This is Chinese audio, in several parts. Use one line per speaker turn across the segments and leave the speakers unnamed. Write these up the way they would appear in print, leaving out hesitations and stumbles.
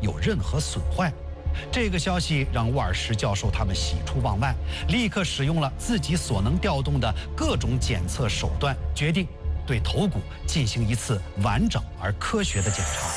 有任何损坏。这个消息让沃尔什教授他们喜出望外，立刻使用了自己所能调动的各种检测手段，决定对头骨进行一次完整而科学的检查。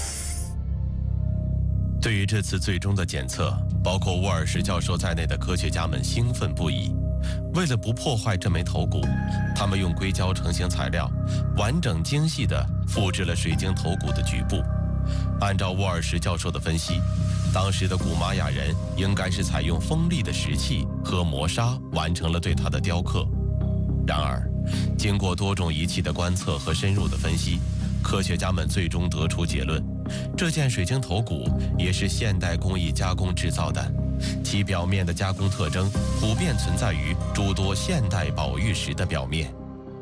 对于这次最终的检测，包括沃尔什教授在内的科学家们兴奋不已。为了不破坏这枚头骨，他们用硅胶成型材料完整精细地复制了水晶头骨的局部。按照沃尔什教授的分析，当时的古玛雅人应该是采用锋利的石器和磨砂完成了对它的雕刻。然而，经过多种仪器的观测和深入的分析，科学家们最终得出结论，这件水晶头骨也是现代工艺加工制造的，其表面的加工特征普遍存在于诸多现代宝玉石的表面。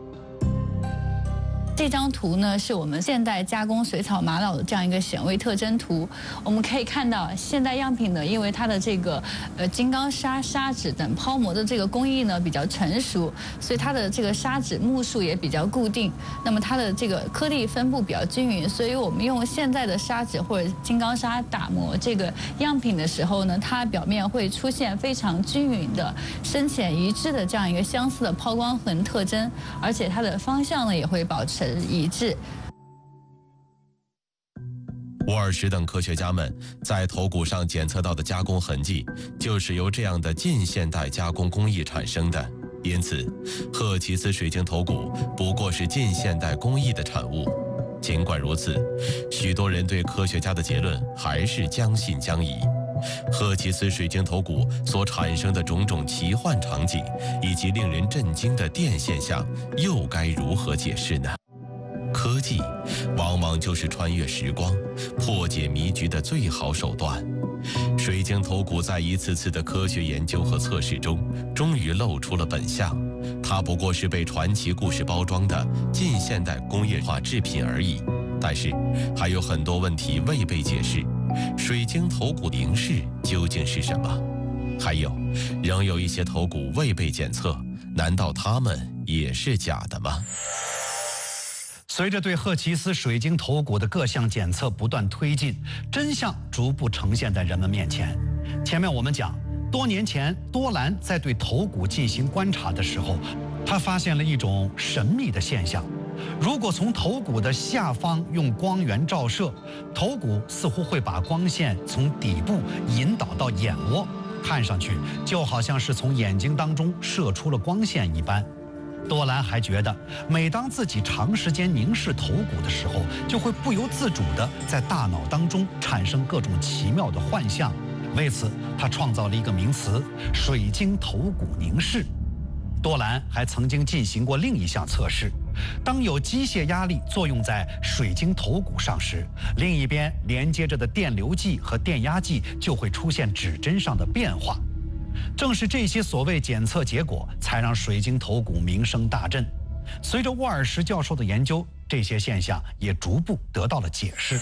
这张图呢，是我们现代加工水草玛瑙的这样一个显微特征图。我们可以看到，现代样品呢，因为它的这个金刚砂、砂纸等抛模的这个工艺呢比较成熟，所以它的这个砂纸目数也比较固定。那么它的这个颗粒分布比较均匀，所以我们用现在的砂纸或者金刚砂打磨这个样品的时候呢，它表面会出现非常均匀的、深浅一致的这样一个相似的抛光痕特征，而且它的方向呢也会保持一致。
沃尔什等科学家们在头骨上检测到的加工痕迹，就是由这样的近现代加工工艺产生的。因此，赫奇斯水晶头骨不过是近现代工艺的产物。尽管如此，许多人对科学家的结论还是将信将疑。赫奇斯水晶头骨所产生的种种奇幻场景，以及令人震惊的电现象，又该如何解释呢？科技往往就是穿越时光、破解迷局的最好手段。水晶头骨在一次次的科学研究和测试中，终于露出了本相。它不过是被传奇故事包装的近现代工业化制品而已。但是，还有很多问题未被解释。水晶头骨凝视究竟是什么？还有，仍有一些头骨未被检测，难道它们也是假的吗？
随着对赫奇斯水晶头骨的各项检测不断推进，真相逐步呈现在人们面前。前面我们讲，多年前多兰在对头骨进行观察的时候，他发现了一种神秘的现象。如果从头骨的下方用光源照射，头骨似乎会把光线从底部引导到眼窝，看上去就好像是从眼睛当中射出了光线一般。多兰还觉得，每当自己长时间凝视头骨的时候，就会不由自主地在大脑当中产生各种奇妙的幻象。为此，他创造了一个名词——水晶头骨凝视。多兰还曾经进行过另一项测试，当有机械压力作用在水晶头骨上时，另一边连接着的电流计和电压计就会出现指针上的变化。正是这些所谓检测结果，才让水晶头骨名声大振。随着沃尔什教授的研究，这些现象也逐步得到了解释。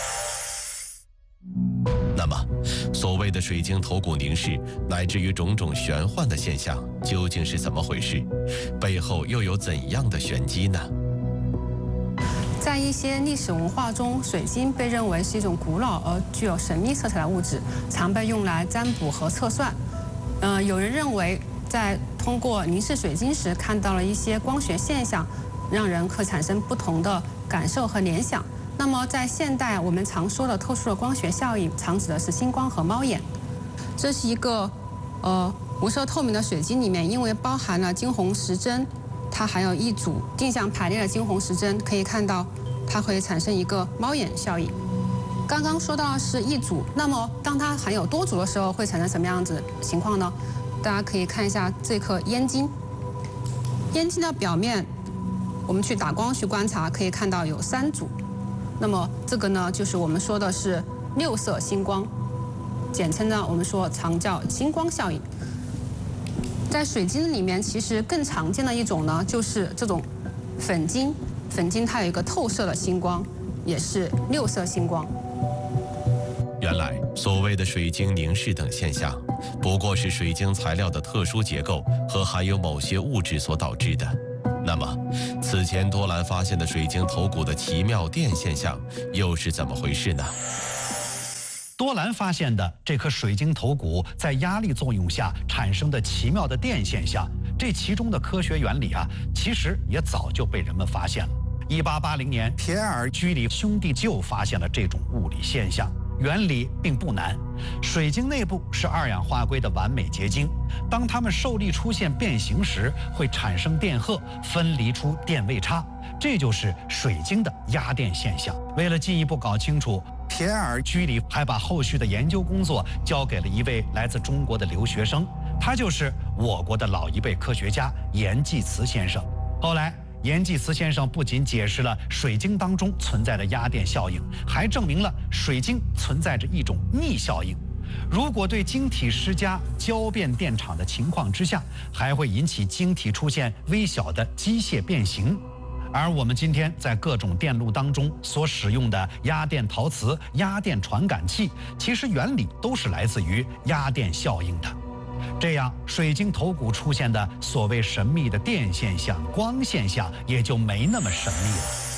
那么，所谓的水晶头骨凝视，乃至于种种玄幻的现象，究竟是怎么回事？背后又有怎样的玄机呢？
在一些历史文化中，水晶被认为是一种古老而具有神秘色彩的物质，常被用来占卜和测算。有人认为，在通过凝视水晶时看到了一些光学现象，让人可产生不同的感受和联想。那么在现代，我们常说的特殊的光学效应，常指的是星光和猫眼。这是一个无色透明的水晶，里面因为包含了金红时针，它还有一组定向排列的金红时针，可以看到它会产生一个猫眼效应。刚刚说到的是一组，那么当它含有多组的时候，会产生什么样子的情况呢？大家可以看一下这颗烟晶，烟晶的表面，我们去打光去观察，可以看到有3组。那么这个呢，就是我们说的是6色星光，简称呢我们说常叫星光效应。在水晶里面，其实更常见的一种呢，就是这种粉晶。粉晶它有一个透射的星光，也是6色星光。
原来，所谓的水晶凝视等现象，不过是水晶材料的特殊结构和含有某些物质所导致的。那么，此前多兰发现的水晶头骨的奇妙电现象又是怎么回事呢？
多兰发现的这颗水晶头骨在压力作用下产生的奇妙的电现象，这其中的科学原理其实也早就被人们发现了。1880年，皮埃尔·居里兄弟就发现了这种物理现象。原理并不难，水晶内部是二氧化硅的完美结晶，当它们受力出现变形时，会产生电荷，分离出电位差，这就是水晶的压电现象。为了进一步搞清楚，皮埃尔·居里还把后续的研究工作交给了一位来自中国的留学生，他就是我国的老一辈科学家严济慈先生。后来严济慈先生不仅解释了水晶当中存在的压电效应，还证明了水晶存在着一种逆效应。如果对晶体施加交变电场的情况之下，还会引起晶体出现微小的机械变形。而我们今天在各种电路当中所使用的压电陶瓷、压电传感器，其实原理都是来自于压电效应的。这样，水晶头骨出现的所谓神秘的电现象、光现象也就没那么神秘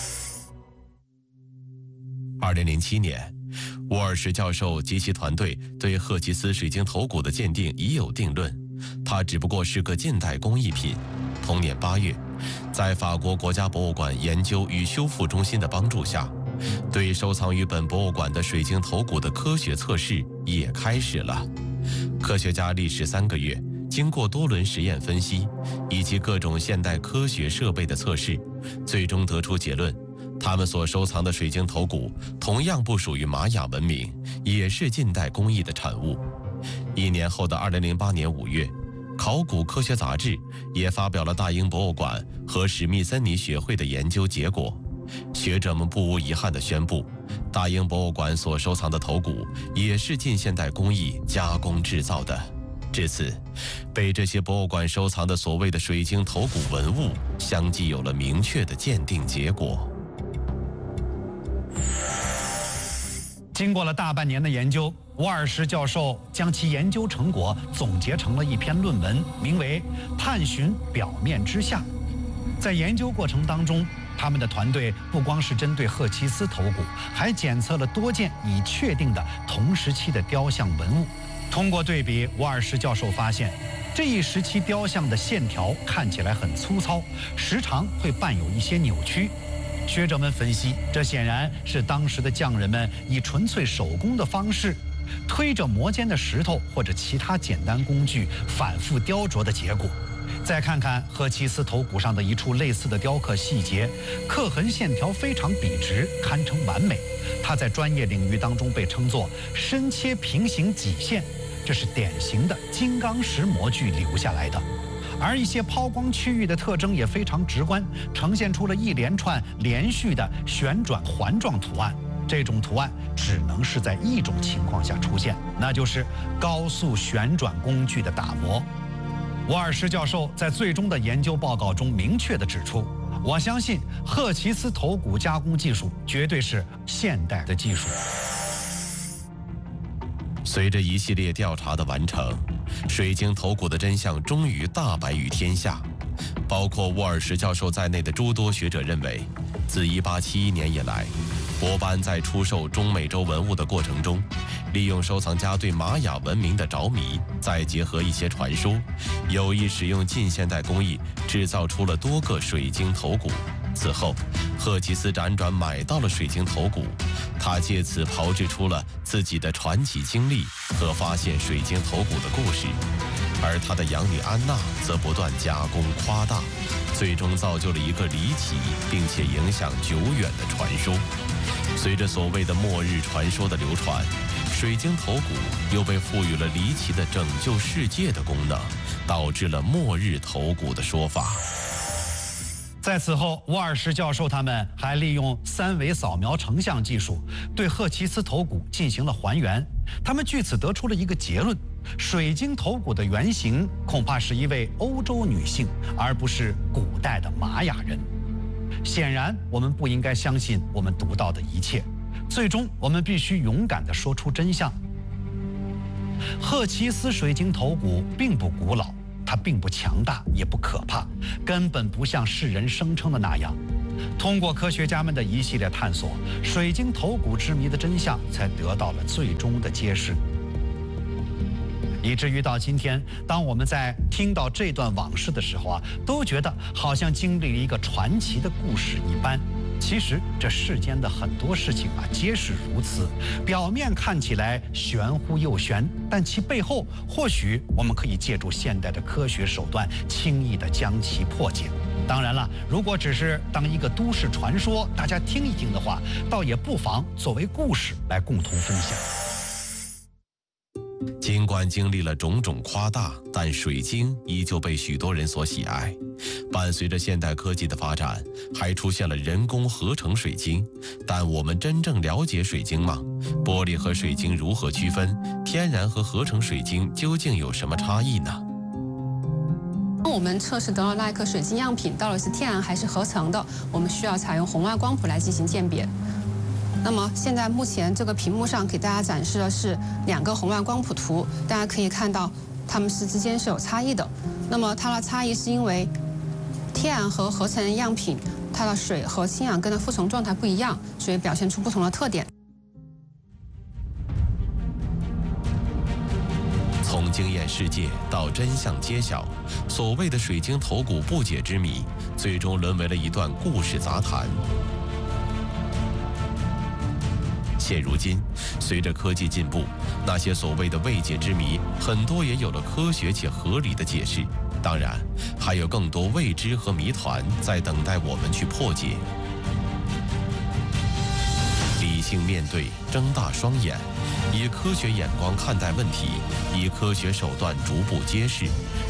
了。2007年，沃尔什教授及其团队对赫奇斯水晶头骨的鉴定已有定论，它只不过是个近代工艺品。同年8月，在法国国家博物馆研究与修复中心的帮助下，对收藏于本博物馆的水晶头骨的科学测试也开始了。科学家历时3个月，经过多轮实验分析以及各种现代科学设备的测试，最终得出结论：他们所收藏的水晶头骨同样不属于玛雅文明，也是近代工艺的产物。1年后的2008年5月，考古科学杂志也发表了大英博物馆和史密森尼学会的研究结果。学者们不无遗憾地宣布，大英博物馆所收藏的头骨也是近现代工艺加工制造的。至此，被这些博物馆收藏的所谓的水晶头骨文物相继有了明确的鉴定结果。
经过了大半年的研究，沃尔什教授将其研究成果总结成了一篇论文，名为《探寻表面之下》。在研究过程当中，他们的团队不光是针对赫奇斯头骨，还检测了多件已确定的同时期的雕像文物。通过对比，沃尔什教授发现，这一时期雕像的线条看起来很粗糙，时常会伴有一些扭曲。学者们分析，这显然是当时的匠人们以纯粹手工的方式，推着磨尖的石头或者其他简单工具反复雕琢的结果。再看看赫奇斯头骨上的一处类似的雕刻细节，刻痕线条非常笔直，堪称完美。它在专业领域当中被称作深切平行脊线，这是典型的金刚石模具留下来的。而一些抛光区域的特征也非常直观，呈现出了一连串连续的旋转环状图案。这种图案只能是在一种情况下出现，那就是高速旋转工具的打磨。沃尔什教授在最终的研究报告中明确地指出，我相信赫奇斯头骨加工技术绝对是现代的技术。
随着一系列调查的完成，水晶头骨的真相终于大白于天下。包括沃尔什教授在内的诸多学者认为，自1871年以来，博班在出售中美洲文物的过程中，利用收藏家对玛雅文明的着迷，再结合一些传说，有意使用近现代工艺制造出了多个水晶头骨。此后，赫奇斯辗转买到了水晶头骨，他借此炮制出了自己的传奇经历和发现水晶头骨的故事，而他的养女安娜则不断加工夸大，最终造就了一个离奇并且影响久远的传说。随着所谓的末日传说的流传，水晶头骨又被赋予了离奇的拯救世界的功能，导致了末日头骨的说法。
在此后，沃尔什教授他们还利用3维扫描成像技术对赫奇斯头骨进行了还原。他们据此得出了一个结论：水晶头骨的原型恐怕是一位欧洲女性，而不是古代的玛雅人。显然，我们不应该相信我们读到的一切，最终我们必须勇敢地说出真相。赫奇斯水晶头骨并不古老，它并不强大，也不可怕，根本不像世人声称的那样。 通过科学家们的一系列探索，水晶头骨之谜的真相才得到了最终的揭示。以至于到今天，当我们在听到这段往事的时候啊，都觉得好像经历了一个传奇的故事一般。其实这世间的很多事情啊，皆是如此。表面看起来玄乎又玄，但其背后或许我们可以借助现代的科学手段，轻易地将其破解。当然了，如果只是当一个都市传说，大家听一听的话，倒也不妨作为故事来共同分享。
尽管经历了种种夸大，但水晶依旧被许多人所喜爱。伴随着现代科技的发展，还出现了人工合成水晶。但我们真正了解水晶吗？玻璃和水晶如何区分？天然和合成水晶究竟有什么差异呢？
我们测试得到那一颗水晶样品到底是天然还是合成的，我们需要采用红外光谱来进行鉴别。那么现在目前这个屏幕上给大家展示的是2个红外光谱图，大家可以看到它们之间是有差异的。那么它的差异是因为天然和合成样品它的水和氢氧根的复存状态不一样，所以表现出不同的特点。
从惊艳世界到真相揭晓，所谓的水晶头骨不解之谜，最终沦为了一段故事杂谈。现如今，随着科技进步，那些所谓的未解之谜，很多也有了科学且合理的解释。当然，还有更多未知和谜团在等待我们去破解。理性面对，睁大双眼，以科学眼光看待问题，以科学手段逐步揭示。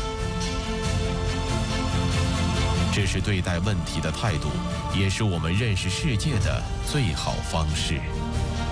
这是对待问题的态度，也是我们认识世界的最好方式。